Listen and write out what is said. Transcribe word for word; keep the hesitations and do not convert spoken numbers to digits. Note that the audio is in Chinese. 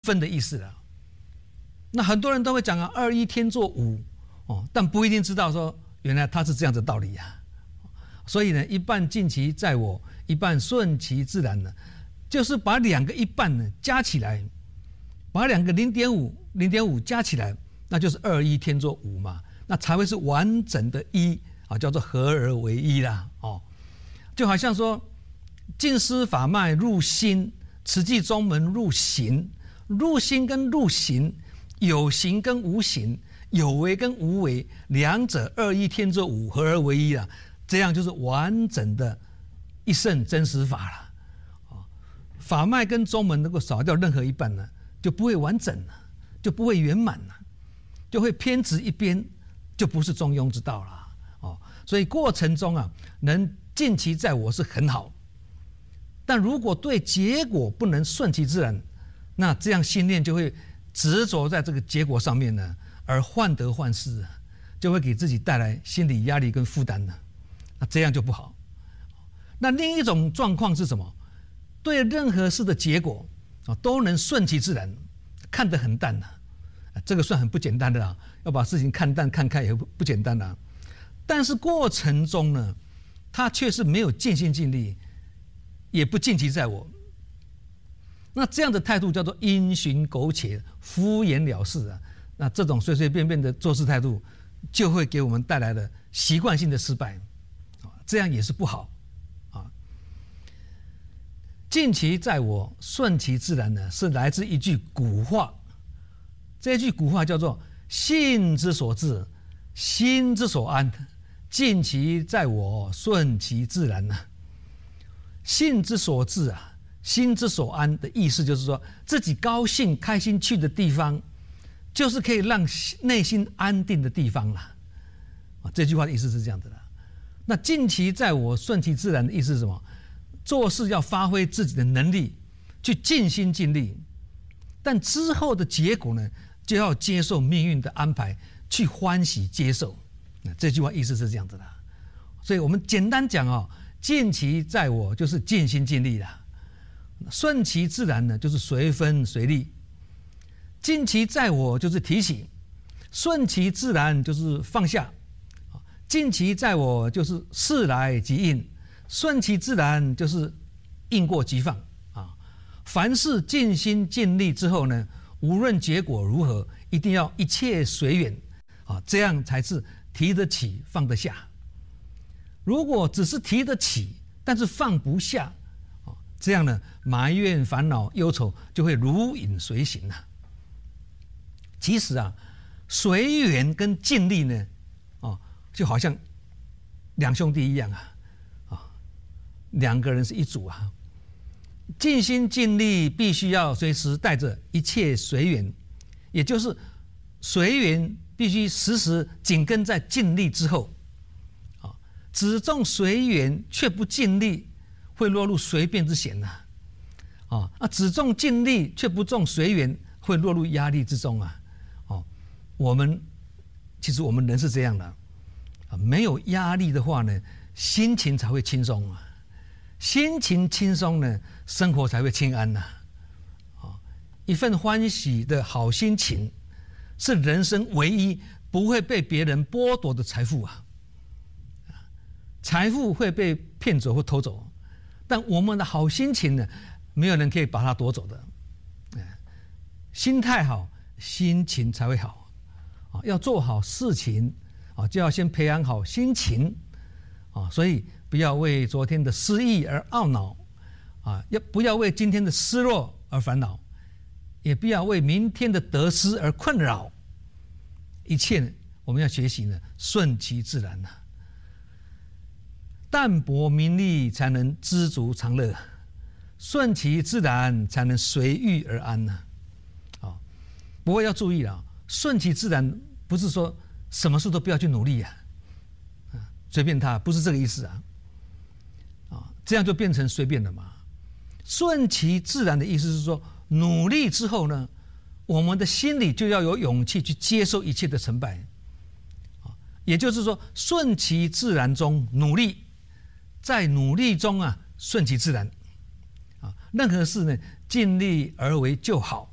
分的意思了。那很多人都会讲啊，二一天作五哦，但不一定知道说原来它是这样的道理呀、啊。所以呢，一半尽其在我，一半顺其自然呢，就是把两个一半呢加起来，把两个零点五零点五加起来，那就是二一添作五嘛，那才会是完整的一啊，叫做合而为一啦哦。就好像说尽思法脉入心，持记宗门入行，入心跟入行，有形跟无形，有为跟无为，两者二一添作五，合而为一啦，这样就是完整的一圣真实法了。法脉跟宗门能够少掉任何一半呢，就不会完整了，就不会圆满了，就会偏执一边，就不是中庸之道了哦。所以过程中啊，能尽其在我是很好，但如果对结果不能顺其自然，那这样心念就会执着在这个结果上面呢，而患得患失，就会给自己带来心理压力跟负担呢，那这样就不好。那另一种状况是什么？对任何事的结果啊，都能顺其自然，看得很淡啊，这个算很不简单的啦。要把事情看淡看开也不不简单啦。但是过程中呢，他却是没有尽心尽力，也不尽其在我。那这样的态度叫做因循苟且、敷衍了事啊。那这种随随便便的做事态度，就会给我们带来了习惯性的失败，这样也是不好。尽其在我，顺其自然呢，是来自一句古话。这句古话叫做“性之所至，心之所安，尽其在我，顺其自然”呢。性之所至啊，心之所安的意思就是说，自己高兴开心去的地方，就是可以让内心安定的地方啦。啊，这句话的意思是这样的啦。那尽其在我，顺其自然的意思是什么？做事要发挥自己的能力，去尽心尽力，但之后的结果呢，就要接受命运的安排，去欢喜接受。这句话意思是这样子的，所以我们简单讲哦，尽其在我就是尽心尽力啦，顺其自然呢就是随分随力，尽其在我就是提起，顺其自然就是放下，尽其在我就是事来即应。顺其自然就是应过即放啊！凡事尽心尽力之后呢，无论结果如何，一定要一切随缘啊，这样才是提得起放得下。如果只是提得起，但是放不下啊，这样呢，埋怨、烦恼、忧愁就会如影随形了。其实啊，随缘跟尽力呢，啊，就好像两兄弟一样啊。两个人是一组啊，尽心尽力必须要随时带着一切随缘，也就是随缘必须时时紧跟在尽力之后，啊，只重随缘却不尽力，会落入随便之嫌呐，啊，啊，只重尽力却不重随缘，会落入压力之中啊，哦，我们其实我们人是这样的，啊，没有压力的话呢，心情才会轻松啊。心情轻松呢，生活才会清安呐、啊。一份欢喜的好心情，是人生唯一不会被别人剥夺的财富啊。财富会被骗走或偷走，但我们的好心情呢，没有人可以把它夺走的。心态好，心情才会好。啊，要做好事情啊，就要先培养好心情啊，所以。不要为昨天的失意而懊恼，啊，要不要为今天的失落而烦恼，也不要为明天的得失而困扰。一切我们要学习呢，顺其自然呐、啊。淡泊名利才能知足常乐，顺其自然才能随遇而安呐、啊。啊，不过要注意了，顺其自然不是说什么事都不要去努力啊，啊，随便他，不是这个意思啊。这样就变成随便了嘛。顺其自然的意思是说，努力之后呢，我们的心里就要有勇气去接受一切的成败。也就是说，顺其自然中努力，在努力中啊，顺其自然。啊，任何事呢，尽力而为就好。